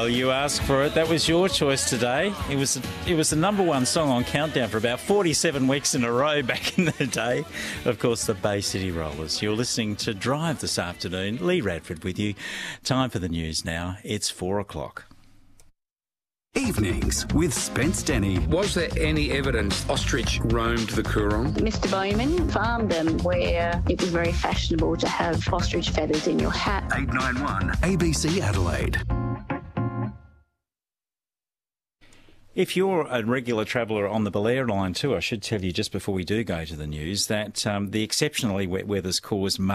Well, you asked for it. That was your choice today. It was the number one song on Countdown for about 47 weeks in a row back in the day. Of course, the Bay City Rollers. You're listening to Drive this afternoon. Lee Radford with you. Time for the news now. It's 4 o'clock. Evenings with Spence Denny. Was there any evidence ostrich roamed the Coorong? Mr. Bowman farmed them where it was very fashionable to have ostrich feathers in your hat. 891 ABC Adelaide. If you're a regular traveller on the Belair line too, I should tell you just before we do go to the news that the exceptionally wet weather's caused